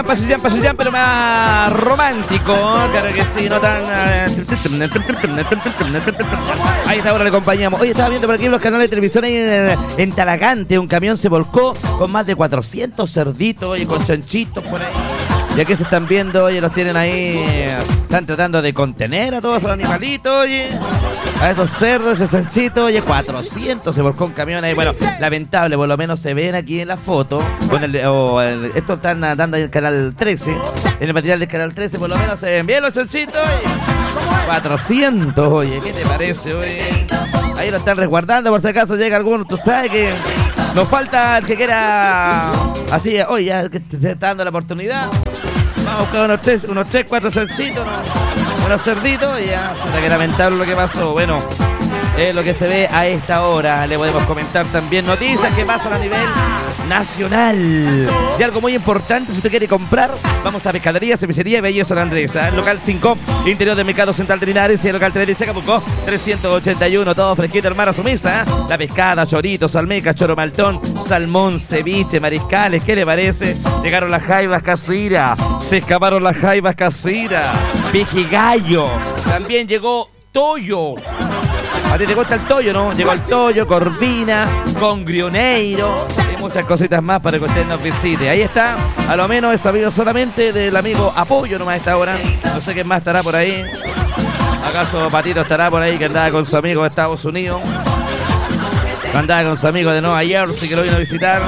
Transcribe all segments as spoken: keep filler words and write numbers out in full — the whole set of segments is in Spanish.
Pasillán, pasillán, pero más romántico. Claro que sí, no tan. Ahí está, ahora le acompañamos. Hoy estaba viendo por aquí en los canales de televisión ahí en, en Talagante. Un camión se volcó con más de cuatrocientos cerditos y con chanchitos por ahí. Y aquí se están viendo, oye, los tienen ahí. Están tratando de contener a todos esos animalitos, oye. A esos cerdos, esos chanchitos, oye, cuatrocientos se volcó un camión ahí. Bueno, lamentable, por lo menos se ven aquí en la foto. Con el, o el, esto están dando en el canal trece. En el material del canal trece, por lo menos se ven bien los chanchitos, oye. cuatrocientos, oye, ¿qué te parece, oye? Ahí lo están resguardando, por si acaso llega alguno, tú sabes que nos falta el que quiera. Así, oye, ya que te está dando la oportunidad. Vamos a buscar unos tres, unos tres, cuatro cerditos, ¿no? Unos cerditos y ya. Qué lamentable lo que pasó. Bueno, es lo que se ve a esta hora. Le podemos comentar también noticias que pasan a nivel nacional. Y algo muy importante, si usted quiere comprar, vamos a Pescadería, Cervecería y Bello San Andrés. El local cinco, interior del Mercado Central de Linares, y el local tres de Chacabuco, trescientos ochenta y uno, todo fresquito, hermano, a su mesa. ¿eh? La pescada, choritos, almejas, choro maltón, salmón, ceviche, mariscales. ¿Qué le parece? Llegaron las jaivas casiras, se escaparon las jaivas casiras, pijigallo. También llegó Toyo. A ti te gusta el toyo, ¿no? Llegó el toyo, corvina, con grioneiro y muchas cositas más para que usted nos visite. Ahí está, a lo menos he sabido solamente del amigo Apoyo nomás a esta hora. No sé quién más estará por ahí. ¿Acaso Patito estará por ahí que andaba con su amigo de Estados Unidos? Que andaba con su amigo de Nueva York, sí que lo vino a visitar.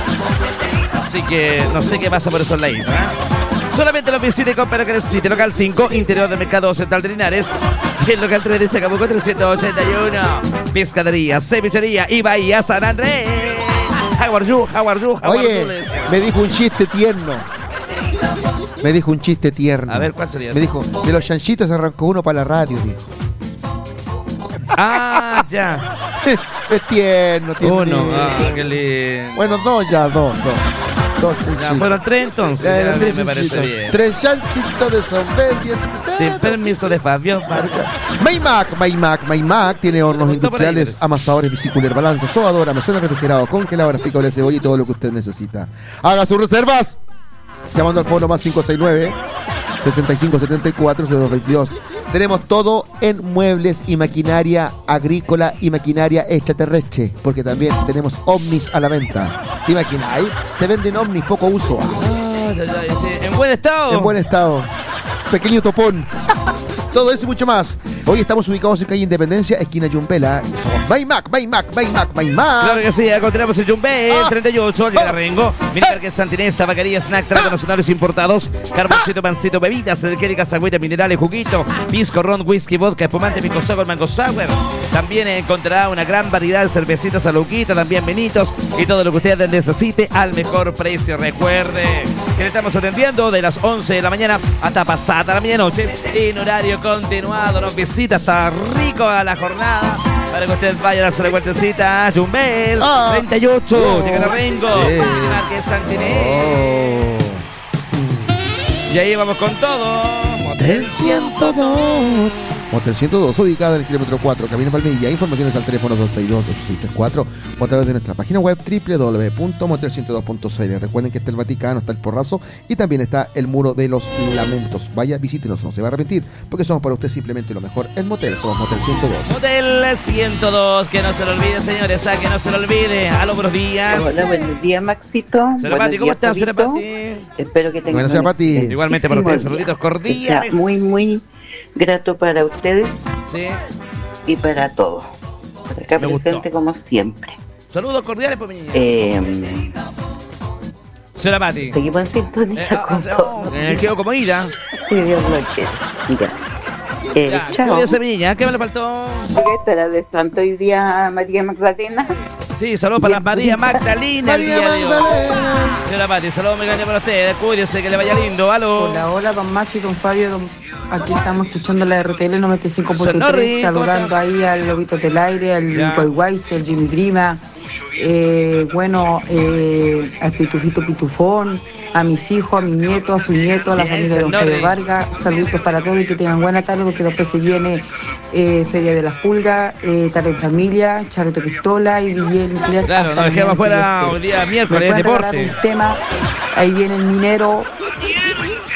Así que no sé qué pasa por esos lados, ¿eh? Solamente los visite y compra lo que necesite. Local cinco, interior del Mercado Central de Linares. El local tres de Chacabuco, trescientos ochenta y uno. Pescadería, cevichería y Bahía San Andrés. How are you? How are you? How Oye, are you? me dijo un chiste tierno. Me dijo un chiste tierno. A ver, ¿cuál sería? Me dijo, de los chanchitos arrancó uno para la radio, dijo. Ah, ya. Es tierno, tierno. Uno, ah, qué lindo. Bueno, dos ya, dos, dos. Dos Ya, chanchitos. fueron tres entonces. Ya, eran Ya, tres me parece chanchitos. bien. Tres chanchitos de soberbia. Sin permiso de Fabio Vargas. Maymac, Maymac, Maymac tiene hornos Me gustó por ahí, industriales, parece. amasadores, bicicular, balanza, sobadora, mesones refrigerados, congeladoras, picadores de cebolla y todo lo que usted necesita. Haga sus reservas llamando al fono más cinco seis nueve, sesenta y cinco setenta y cuatro, cero dos veintidós. Tenemos todo en muebles y maquinaria agrícola y maquinaria extraterrestre, porque también tenemos ovnis a la venta. ¿Te imagináis? Se venden ovnis poco uso. Ah, ya, ya, sí. En buen estado. En buen estado. Pequeño topón. Todo eso y mucho más. Hoy estamos ubicados en calle Independencia, esquina Yumpela. Somos Maymac, Maymac, Maymac, Maymac. Claro que sí, ya continuamos en Jumbé, Ah. el treinta y ocho, llega Ah. Rengo, Minimarket Santinés, tabacaría, snack, tragos nacionales importados, carboncito, pancito, bebidas, energéticas, agüitas, minerales, juguito, pisco, ron, whisky, vodka, espumante, pisco sour, mango sour. También encontrará una gran variedad de cervecitas a luquita, también vinitos y todo lo que usted necesite al mejor precio. Recuerde que le estamos atendiendo de las once de la mañana hasta pasada la medianoche en horario continuado. Nos visita, está rico a la jornada para que usted vaya a darse la vueltecita a Jumbel, Ah. treinta y ocho, Oh. llega Rengo, Sí. Minimarket Santinés. Y ahí vamos con todo. Motel ciento dos. Motel ciento dos, ubicada en el kilómetro cuatro, Camino Palmilla. Informaciones al teléfono dos seis dos, ocho seis tres cuatro o a través de nuestra página web doble u doble u doble u punto motel ciento dos punto c l. Recuerden que está el Vaticano, está el Porrazo y también está el Muro de los Lamentos. Vaya, visítenos, no se va a arrepentir, porque somos para usted simplemente lo mejor en motel. Somos Motel ciento dos. Motel ciento dos, que no se lo olvide, señores, a que no se lo olvide. Aló, buenos días. Hola, buenos días, Maxito. Señora Buenos Pati, ¿cómo días, estás, señora Pablito. Pati? Espero que tengan Buenas, señora un Pati. excelentísimo Igualmente para ustedes, día. saluditos cordiales. Está muy, muy grato para ustedes Sí. y para todos. Por acá Me gustó. presente como siempre. Saludos cordiales, pues, mi niña. Eh, Señora Pati. seguimos en sintonía Eh, ah, con ah, todo. en el quedo como ira. Si Dios lo quiere. Ya. Eh, Ya, chao. cuídese, mi niña. ¿Qué me le faltó? ¿Qué estará de santo hoy día María Magdalena? Sí, saludos para las María Magdalena. el María día de hoy. Magdalena. Señora Pati, saludos muy grandes para ustedes. Cuídese, que le vaya lindo. Aló. Hola, hola, don Maxi, don Fabio, don... aquí estamos escuchando la R T L noventa y cinco punto Sonori, tres, saludando ¿cómo ahí al Lobito del Aire, al Ya. Guayguayce, al Jimmy Grima, eh, bueno, eh, al Pitufito Pitufón, a mis hijos, a mi nieto, a su nieto, a la Bien, familia de don Sonori. Pedro Vargas, saludos para todos y que tengan buena tarde, porque después se viene eh, Feria de las Pulgas, eh, tarde en familia, Charreto Pistola y D J Nuclear. Claro, hasta nos dejamos mañana, si afuera Dios un quiere. día miércoles, ¿Me pueden regalar deporte. un tema? Ahí viene el minero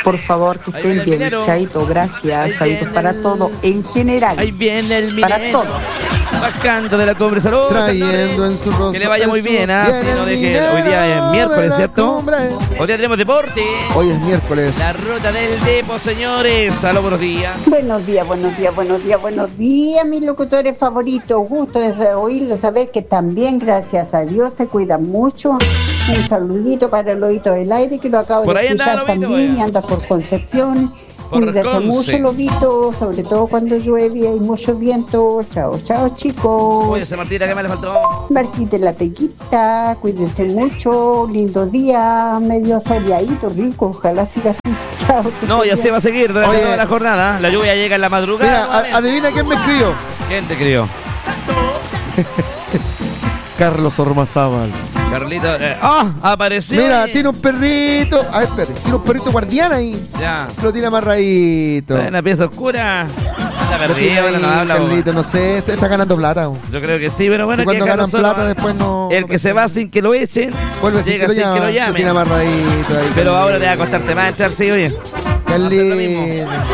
Por favor, que Ahí estén viene el bien. minero. Chaito, Ahí gracias. Saludos viene para el- todos en general. Ahí viene el Para minero. todos. Bajando de la cumbre. Saludos. Trayendo en su rostro. Que le vaya muy el bien, sur. ¿ah? Viene Si no el deje- minero hoy día es miércoles, de la ¿cierto? cumbre. Hoy día tenemos deporte. Hoy es miércoles. La ruta del Depo, señores. Saludos, buenos días. Buenos días, buenos días, buenos días, buenos días, mis locutores favoritos. Gusto de oírlos, saber que también, gracias a Dios, se cuidan mucho. Un saludito para el Lobito del Aire, que lo acabo Por de ahí anda, escuchar Lobito, también vaya. y anda por Concepción. Por Cuídate Conce. mucho, Lobito, sobre todo cuando llueve y hay mucho viento. Chao, chao, chicos. Oye, esa Martita, ¿qué me le faltó? Marquita en la pequita, cuídense mucho, lindo día, medio soleadito, rico, ojalá siga así. Chao. que No, estés ya bien. se va a seguir durante Oye. toda la jornada. La lluvia llega en la madrugada. Mira, a- nuevamente. adivina quién me escribió. ¿Quién te crió? Carlos Ormazábal. Carlito. eh, ¡Ah! Apareció. Mira, oye. tiene un perrito. A ver, espérate. Tiene un perrito guardián ahí. Ya. Lo tiene amarradito. Está en la pieza oscura. Anda Lo tiene perdido, ahí, bueno, no habla. Carlito, no sé. Está, está ganando plata. bo. Yo creo que sí, pero bueno, Y cuando que acá ganan nosotros- plata, después no. El que se va sin que lo echen, Vuelve sin llega que lo sin que lo llame. Lo llamen. tiene amarradito ahí. Pero ahora te va a Carlito. costarte más echarse, oye. Carlito. lo mismo.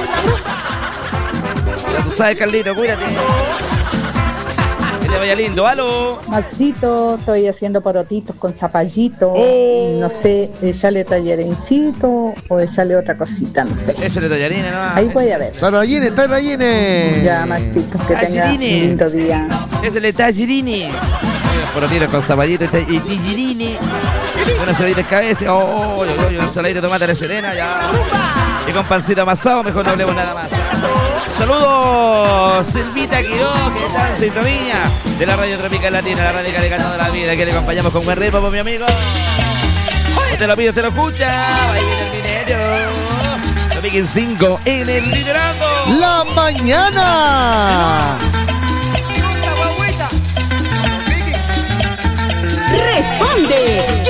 Ya tú sabes, Carlito, cuídate. Que te vaya lindo, aló. Maxito, estoy haciendo porotitos con zapallito. Oh. Y no sé, echarle tallerencito o echarle otra cosita, no sé. Échale tallarines, ¿no? Ahí voy a ver. Está rellene, está rellene. Ya, Maxito, que tenga un Tallerines. lindo día. Es el tallerini. Porotitos con zapallito y tallerini. Una cebolita de cabeza. Oh, oh, oh, oh, un saladito de tomate a la serena, ya. Y con pancito amasado, mejor no hablemos nada más. Saludos, Silvita Quiroz, que está en sintonía de la Radio Tropical Latina, la radio que le canta de la vida, que le acompañamos con buen ritmo, pues, mi amigo. Te lo pido, te lo escucha. Ahí viene el minero. Lo piquen cinco en el liderazgo. La mañana.